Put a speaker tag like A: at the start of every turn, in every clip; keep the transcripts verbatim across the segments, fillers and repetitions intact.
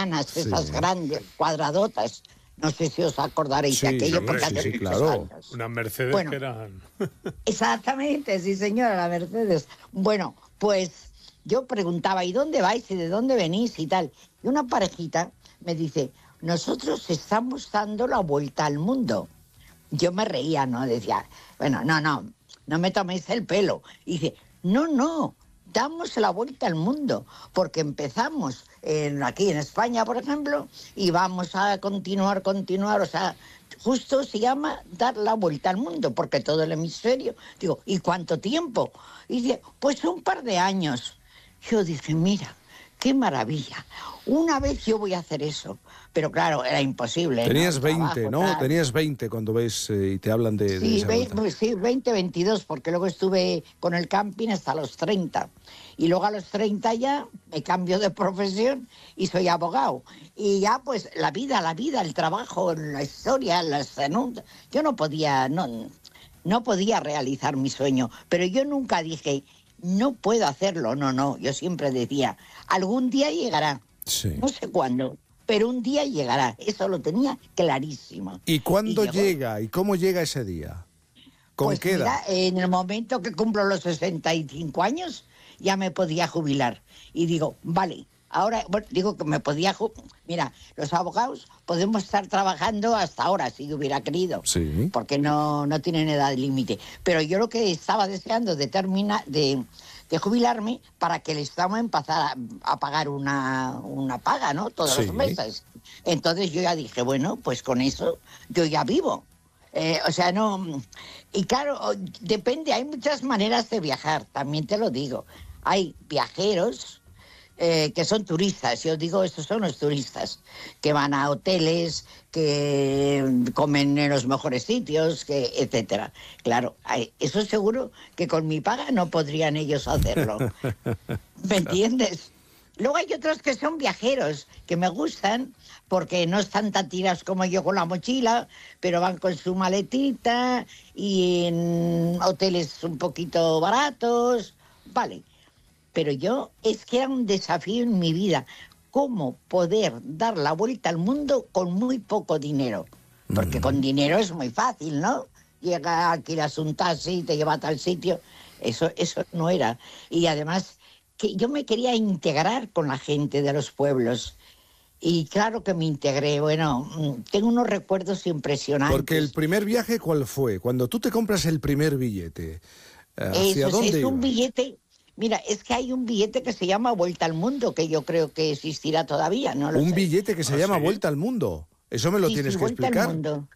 A: americanas,
B: Sí.
A: esas grandes, cuadradotas. No sé si os acordaréis
B: Sí,
A: de aquello,
B: sí,
A: porque
B: sí,
A: hace
B: sí,
A: muchos
B: claro.
A: años.
C: Unas Mercedes
A: Bueno.
C: que eran...
A: Exactamente, sí señora, la Mercedes. Bueno, pues yo preguntaba, ¿y dónde vais y de dónde venís y tal? Y una parejita me dice, nosotros estamos dando la vuelta al mundo. Yo me reía, ¿no? Decía, bueno, no, no, no me toméis el pelo. Y dice, no, no, damos la vuelta al mundo, porque empezamos en, aquí en España, por ejemplo, y vamos a continuar, continuar, o sea, justo se llama dar la vuelta al mundo, porque todo el hemisferio, digo, ¿y cuánto tiempo? Y dice, pues un par de años. Yo dije, mira, qué maravilla, una vez yo voy a hacer eso. Pero claro, era imposible, ¿no?
B: Tenías
A: El
B: veinte,
A: trabajo,
B: ¿no?
A: tal.
B: Tenías veinte cuando ves eh, y te hablan de, de
A: Sí,
B: esa
A: ve-
B: vuelta.
A: pues sí, veinte, veintidós, porque luego estuve con el camping hasta los treinta. Y luego a los treinta ya me cambio de profesión y soy abogado. Y ya pues la vida, la vida, el trabajo, la historia, las denuncias. Yo no podía, no, no podía realizar mi sueño, pero yo nunca dije, no puedo hacerlo, no, no. Yo siempre decía, algún día llegará,
B: Sí.
A: no sé cuándo, pero un día llegará. Eso lo tenía clarísimo.
B: ¿Y cuándo
A: Y llegó.
B: llega? ¿Y cómo llega ese día? ¿Con
A: Pues
B: qué edad?
A: mira, en el momento que cumplo los sesenta y cinco años, ya me podía jubilar. Y digo, vale, ahora, bueno, digo que me podía jubilar. Mira, los abogados podemos estar trabajando hasta ahora, si yo hubiera querido.
B: Sí.
A: Porque no, no tienen edad límite. Pero yo lo que estaba deseando de terminar, de, de jubilarme, para que el Estado empezara a, a pagar una, una paga, ¿no? Todos
B: Sí.
A: los meses. Entonces yo ya dije, bueno, pues con eso yo ya vivo. Eh, o sea, no... Y claro, depende, hay muchas maneras de viajar, también te lo digo. Hay viajeros eh, que son turistas, yo digo, estos son los turistas, que van a hoteles, que comen en los mejores sitios, que etcétera. Claro, hay, eso es seguro que con mi paga no podrían ellos hacerlo. ¿Me entiendes? Luego hay otros que son viajeros, que me gustan, porque no están tan tirados como yo con la mochila, pero van con su maletita y en hoteles un poquito baratos, vale. Pero yo, es que era un desafío en mi vida, cómo poder dar la vuelta al mundo con muy poco dinero. Porque con dinero es muy fácil, ¿no? Llega, alquilas un taxi, te lleva a tal sitio. Eso, eso no era. Y además, que yo me quería integrar con la gente de los pueblos. Y claro que me integré. Bueno, tengo unos recuerdos impresionantes.
B: Porque el primer viaje, ¿cuál fue? Cuando tú te compras el primer billete, ¿hacia
A: Eso es,
B: dónde
A: es un
B: iba?
A: billete. Mira, es que hay un billete que se llama Vuelta al Mundo, que yo creo que existirá todavía, no lo
B: Un
A: sé.
B: billete que se
C: ¿Ah,
B: llama
C: sí?
B: Vuelta al Mundo. Eso me lo
A: Sí,
B: tienes
A: sí,
B: que
A: Vuelta al
B: explicar.
A: Mundo.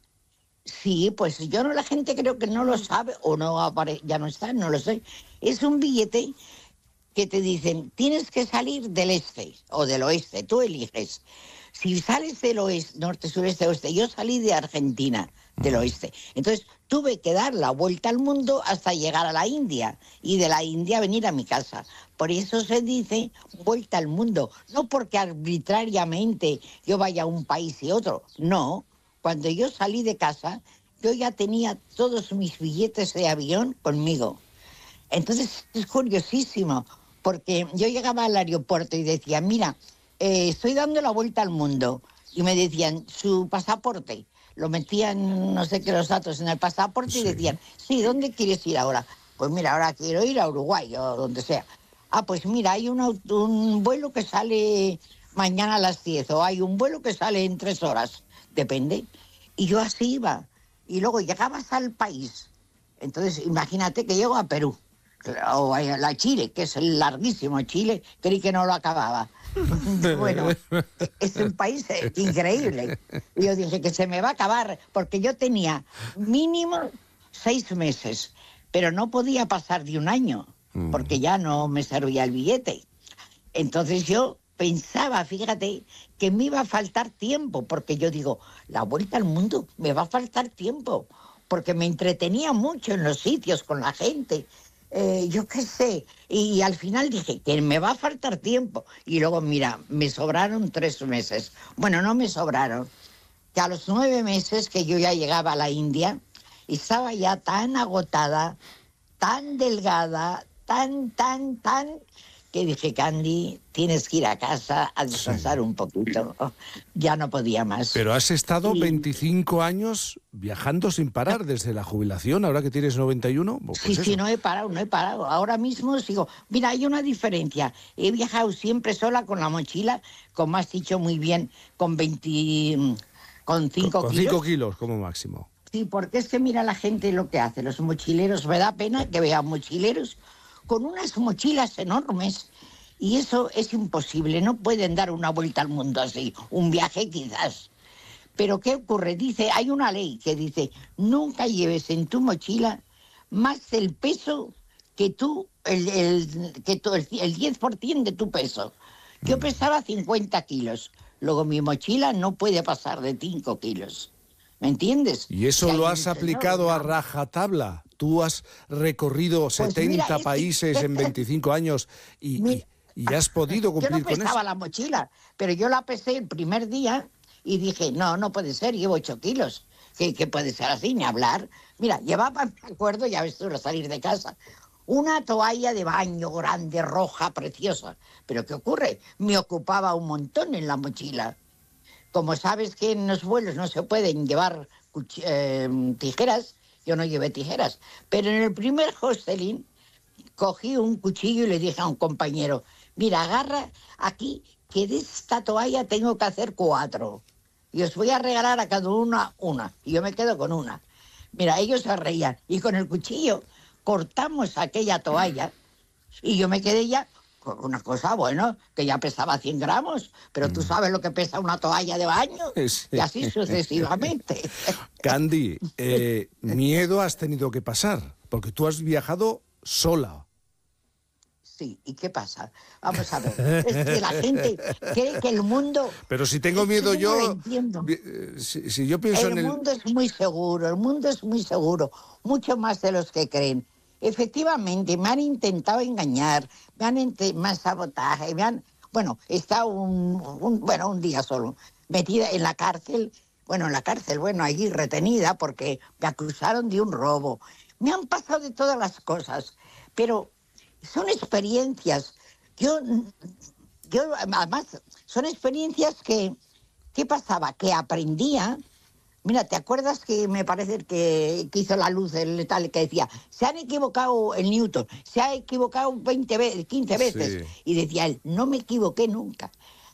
A: Sí, pues yo no, la gente creo que no lo sabe o no apare ya no está, no lo sé. Es un billete que te dicen, tienes que salir del este o del oeste, tú eliges. Si sales del oeste, norte, sureste, oeste, yo salí de Argentina, del oeste. Entonces tuve que dar la vuelta al mundo hasta llegar a la India y de la India venir a mi casa. Por eso se dice vuelta al mundo, no porque arbitrariamente yo vaya a un país y otro, no. Cuando yo salí de casa, yo ya tenía todos mis billetes de avión conmigo. Entonces es curiosísimo, porque yo llegaba al aeropuerto y decía, mira, eh, estoy dando la vuelta al mundo. Y me decían, su pasaporte. Lo metían, no sé qué, los datos en el pasaporte
B: Sí.
A: y decían, sí, ¿dónde quieres ir ahora? Pues mira, ahora quiero ir a Uruguay o donde sea. Ah, pues mira, hay un, auto- un vuelo que sale mañana a las diez o hay un vuelo que sale en tres horas, depende. Y yo así iba. Y luego llegabas al país. Entonces, imagínate que llego a Perú o a la Chile, que es el larguísimo Chile, creí que no lo acababa. Bueno, es un país eh, increíble. Y yo dije que se me va a acabar, porque yo tenía mínimo seis meses, pero no podía pasar de un año, porque ya no me servía el billete. Entonces yo pensaba, fíjate, que me iba a faltar tiempo, porque yo digo, la vuelta al mundo, me va a faltar tiempo, porque me entretenía mucho en los sitios, con la gente. Eh, yo qué sé, y al final dije que me va a faltar tiempo y luego mira, me sobraron tres meses. Bueno, no me sobraron, que a los nueve meses que yo ya llegaba a la India, estaba ya tan agotada, tan delgada, tan, tan, tan, que dije, Candy, tienes que ir a casa a descansar sí. un poquito. Oh, ya no podía más.
B: Pero has estado
A: y...
B: veinticinco años viajando sin parar desde la jubilación, ahora que tienes noventa y uno. Pues
A: sí,
B: eso.
A: sí, no he parado, no he parado. Ahora mismo sigo. Mira, hay una diferencia. He viajado siempre sola con la mochila, como has dicho muy bien, con veinte, con cinco
B: con,
A: kilos.
B: Con cinco kilos como máximo.
A: Sí, porque es que mira la gente lo que hace, los mochileros, me da pena que vean mochileros con unas mochilas enormes y eso es imposible, no pueden dar una vuelta al mundo así, un viaje quizás. Pero ¿qué ocurre? Dice, hay una ley que dice, nunca lleves en tu mochila más el peso que tú, el, el, que tú, el, el diez por ciento de tu peso. Yo pesaba cincuenta kilos, luego mi mochila no puede pasar de cinco kilos. ¿Me entiendes?
B: ¿Y eso lo has aplicado a rajatabla? Tú has recorrido pues setenta mira, países es que... en veinticinco años y, mira, y, y has podido cumplir con eso.
A: Yo no pesaba la mochila, pero yo la pesé el primer día y dije, no, no puede ser, llevo ocho kilos. ¿Qué, qué puede ser así? Ni hablar. Mira, llevaba, me acuerdo, ya ves tú, al salir de casa, una toalla de baño grande, roja, preciosa. Pero ¿qué ocurre? Me ocupaba un montón en la mochila. Como sabes que en los vuelos no se pueden llevar eh, tijeras, yo no llevé tijeras, pero en el primer hostelín cogí un cuchillo y le dije a un compañero, mira, agarra aquí, que de esta toalla tengo que hacer cuatro. Y os voy a regalar a cada uno una. Y yo me quedo con una. Mira, ellos se reían. Y con el cuchillo cortamos aquella toalla y yo me quedé ya con una cosa, bueno, que ya pesaba cien gramos, pero tú sabes lo que pesa una toalla de baño, sí. Y así sucesivamente.
B: Candy, eh, miedo has tenido que pasar, porque tú has viajado sola.
A: Sí, ¿y qué pasa? Vamos a ver, es que la gente cree que el mundo...
B: Pero si tengo miedo
A: yo...
B: yo...
A: No lo entiendo.
B: Si, si yo pienso
A: el
B: en el...
A: El mundo es muy seguro, el mundo es muy seguro, mucho más de los que creen. Efectivamente, me han intentado engañar, me han, ent- me han sabotaje, me han... Bueno, he estado un, un, bueno, un día solo, metida en la cárcel, bueno, en la cárcel, bueno, allí retenida porque me acusaron de un robo. Me han pasado de todas las cosas, pero son experiencias. Yo, yo además, son experiencias que, ¿qué pasaba? Que aprendía... Mira, ¿te acuerdas que me parece que, que hizo la luz el tal que decía, se han equivocado el Newton, se ha equivocado veinte veces, quince veces? Sí. Y decía él, no me equivoqué nunca.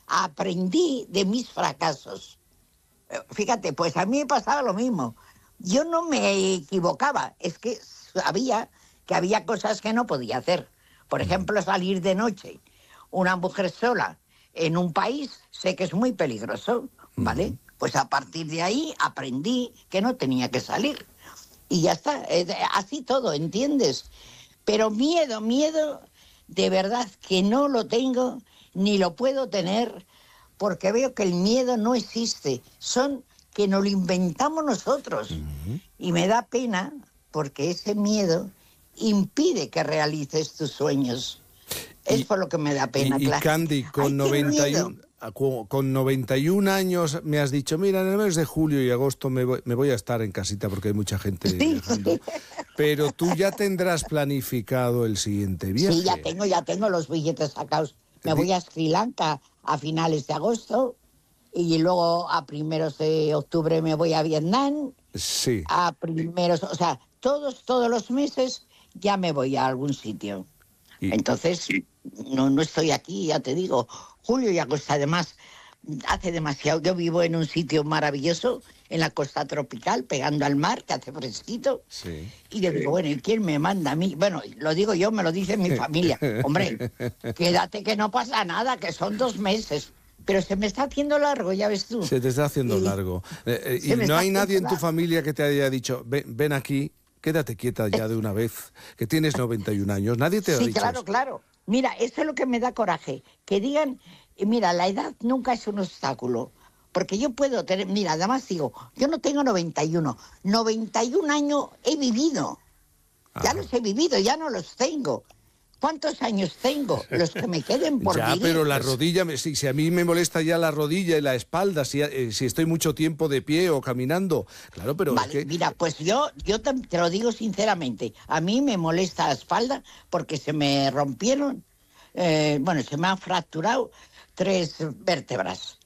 A: Aprendí de mis fracasos. Fíjate, pues a mí me pasaba lo mismo. Yo no me equivocaba, es que sabía que había cosas que no podía hacer. Por ejemplo, salir de noche. Una mujer sola en un país, sé que es muy peligroso, ¿vale? Uh-huh. Pues a partir de ahí aprendí que no tenía que salir. Y ya está, así todo, ¿entiendes? Pero miedo, miedo, de verdad que no lo tengo ni lo puedo tener porque veo que el miedo no existe. Son que nos lo inventamos nosotros. Uh-huh. Y me da pena porque ese miedo impide que realices tus sueños. Es y, por lo que me da pena,
B: y,
A: claro.
B: Y Candy, con, Ay, noventa y uno, con noventa y un años me has dicho, mira, en el mes de julio y agosto me voy, me voy a estar en casita porque hay mucha gente sí. viajando. Pero tú ya tendrás planificado el siguiente viaje.
A: Sí, ya tengo, ya tengo los billetes sacados. Me voy a Sri Lanka a finales de agosto y luego a primeros de octubre me voy a Vietnam.
B: Sí.
A: A primeros, o sea, todos, todos los meses ya me voy a algún sitio. Y... Entonces, no, no estoy aquí, ya te digo, julio y agosto. Además, hace demasiado. Yo vivo en un sitio maravilloso, en la costa tropical, pegando al mar, que hace fresquito.
B: Sí.
A: Y yo digo, bueno, ¿y quién me manda a mí? Bueno, lo digo yo, me lo dice mi familia. Hombre, quédate que no pasa nada, que son dos meses. Pero se me está haciendo largo, ya ves tú.
B: Se te está haciendo y, largo. Eh, eh, y no hay nadie en tu largo. familia que te haya dicho, ven, ven aquí, quédate quieta ya de una vez, que tienes noventa y un años. Nadie te ha
A: sí,
B: dicho
A: claro,
B: eso.
A: claro. Mira, eso es lo que me da coraje. Que digan, mira, la edad nunca es un obstáculo. Porque yo puedo tener, mira, además digo, yo no tengo noventa y uno. noventa y un años he vivido. Ajá. Ya los he vivido, ya no los tengo. ¿Cuántos años tengo? Los que me queden por
B: ya,
A: vivir.
B: Pero la rodilla, si, si a mí me molesta ya la rodilla y la espalda, si, eh, si estoy mucho tiempo de pie o caminando, claro, pero
A: vale,
B: es que...
A: Mira, pues yo, yo te, te lo digo sinceramente, a mí me molesta la espalda porque se me rompieron eh, bueno, se me han fracturado tres vértebras.